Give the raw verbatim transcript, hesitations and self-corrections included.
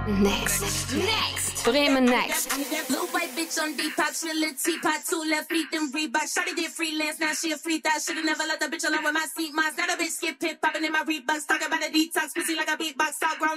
Next. Next. Bremen Next. Blue white bitch on Depop, she a little teapot, two left feet, them Reebok. Shawty did freelance, now she a free thought. Shoulda never let the bitch alone with my seat mods. Now the bitch skip pit, popping in my Reeboks, talking about a detox, pussy like a beatbox, all grown